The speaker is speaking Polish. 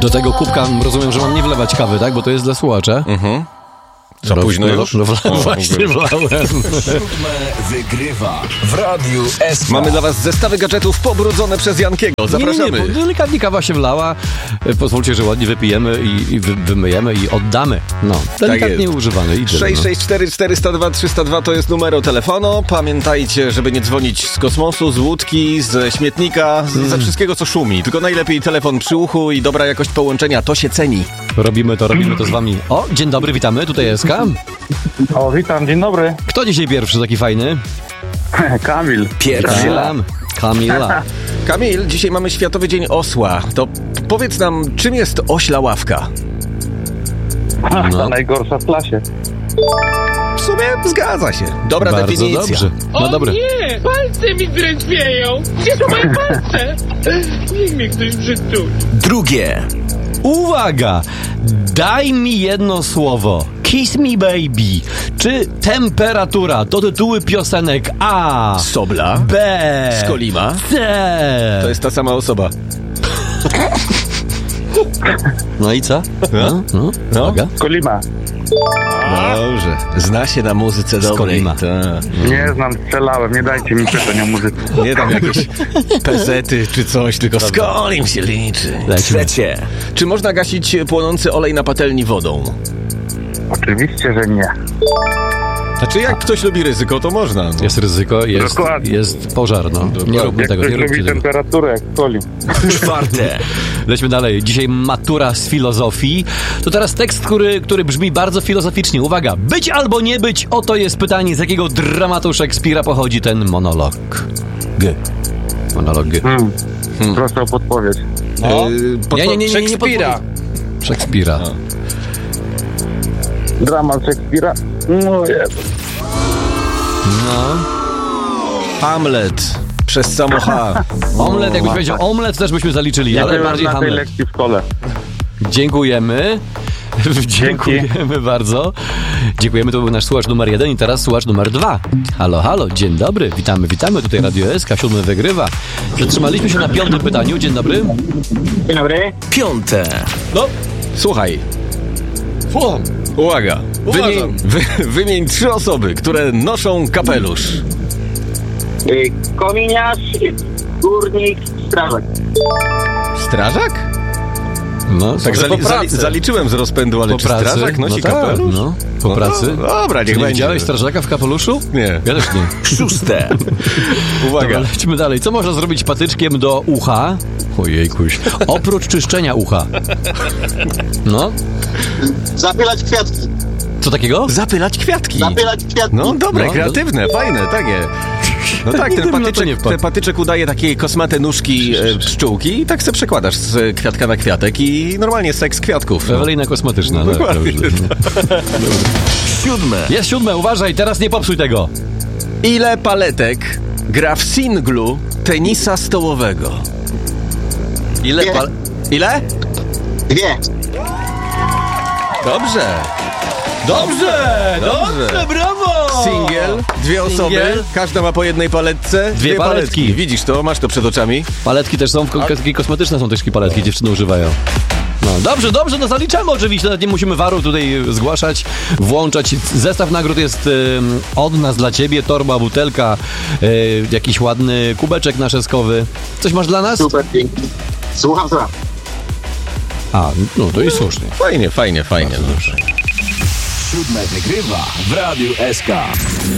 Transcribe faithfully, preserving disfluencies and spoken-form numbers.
Do tego kubka rozumiem, że mam nie wlewać kawy, tak? Bo to jest dla słuchacza. Mhm. Za późno już? No, no, właśnie wlałem. Siódme wygrywa w Radiu S K. Mamy dla was zestawy gadżetów pobrudzone przez Jankiego. Zapraszamy. Nie, nie, nie, delikatnie kawa się wlała. Pozwólcie, że ładnie wypijemy i, i wy, wymyjemy i oddamy. No, delikatnie tak używany. I sześć sześć cztery cztery zero dwa trzysta dwa to jest numer telefonu. Pamiętajcie, żeby nie dzwonić z kosmosu, z łódki, ze śmietnika, z, Mm. ze wszystkiego, co szumi. Tylko najlepiej telefon przy uchu i dobra jakość połączenia. To się ceni. Robimy to, robimy to z wami. O, dzień dobry, witamy. Tutaj jest Kam. O, witam, dzień dobry. Kto dzisiaj pierwszy taki fajny? Kamil. Pierwszy. Kam. Kamila. Kamil, dzisiaj mamy Światowy Dzień Osła. To powiedz nam, czym jest ośla ławka? No. Ta najgorsza w klasie. W sumie zgadza się. Dobra Bardzo definicja. dobrze. No O dobra. nie! Palce mi drętwieją! Gdzie są moje palce? Niech mnie ktoś przytuli. Drugie. Uwaga! Daj mi jedno słowo. Kiss me baby. Czy temperatura to tytuły piosenek A, Sobla. B, Skolima. C. To jest ta sama osoba. No i co? No, no, No. uwaga. Kolima. Dobrze. Zna się na muzyce dobrej. Skolima. Tak. Nie znam, strzelałem, nie dajcie mi pytań o muzyce. Nie tam jakieś pezety czy coś, tylko Skolim się liczy. Lecimy. Trzecie. Czy można gasić płonący olej na patelni wodą? Oczywiście, że nie. Znaczy, jak ktoś lubi ryzyko, to można. No. Jest ryzyko, jest, Dokładnie. jest pożar, no. Nie róbmy Jak tego, ktoś nie róbcie lubi tego. temperaturę, jak Kolim. Czwarte. Lećmy dalej. Dzisiaj matura z filozofii. To teraz tekst, który, który brzmi bardzo filozoficznie. Uwaga. Być albo nie być? Oto jest pytanie, z jakiego dramatu Szekspira pochodzi ten monolog. G. Monolog G. Hmm. Proszę o podpowiedź. No. Yy, Nie, nie, nie, nie, nie, nie Szekspira. podpowiedz. Szekspira. Dramat Szekspira? No jest. No. Hamlet. Przez samo H. Omlet, jakbyś powiedział omlet, też byśmy zaliczyli, Nie ale byłem bardziej na tej Hamlet. lekcji w szkole. Dziękujemy. Dziękujemy bardzo. Dziękujemy, to był nasz słuchacz numer jeden i teraz słuchacz numer dwa. Halo, halo, dzień dobry, witamy, witamy, tutaj Radio S K, siódmy wygrywa. Zatrzymaliśmy się na piątym pytaniu, dzień dobry. Dzień dobry. Piąte. No, słuchaj. Słucham. Uwaga. Wymień, wy, wymień trzy osoby, które noszą kapelusz. Kominiarz, górnik, strażak. Strażak? No, Tak zali, zali, zaliczyłem z rozpędu, ale po czy pracy. strażak nosi no tak, kapelusz? No, po No pracy. to- dobra, niech Czy nie będzie. widziałeś strażaka w kapeluszu? Nie. Ja też nie. Szóste. Uwaga. Dobra, lecimy dalej. Co można zrobić patyczkiem do ucha? Ojejkuś. Oprócz czyszczenia ucha. No, Zapylać kwiatki. co takiego? Zapylać kwiatki. Zapylać kwiatki. No dobre, No, kreatywne, fajne, takie. No tak, ten Gdybym na to nie patyczek, wpadł. ten patyczek udaje takie kosmate nóżki e, pszczółki i tak se przekładasz z kwiatka na kwiatek i normalnie seks kwiatków. No. Ewelina kosmetyczna. Tak, Dokładnie. dobrze. Siódme. Jest siódme, uważaj, teraz nie popsuj tego. Ile paletek gra w singlu tenisa stołowego? Ile Dwie. pal... Ile? Dwie. Dobrze. Dobrze, Dobrze. brawo! Singiel, dwie osoby, Singiel. każda ma po jednej paletce. Dwie paletki. Widzisz to? Masz to przed oczami? Paletki też są, w ko- takie kosmetyczne są też takie paletki, dziewczyny używają. No, dobrze, dobrze, no zaliczamy oczywiście, nawet nie musimy waru tutaj zgłaszać, włączać. Zestaw nagród jest ym, od nas dla ciebie, torba, butelka, y, jakiś ładny kubeczek naszeskowy. Coś masz dla nas? Super, pięknie. Słucham, słucham. A, no to i słusznie. Fajnie, fajnie, fajnie. No. Siódme wygrywa w Radiu S K.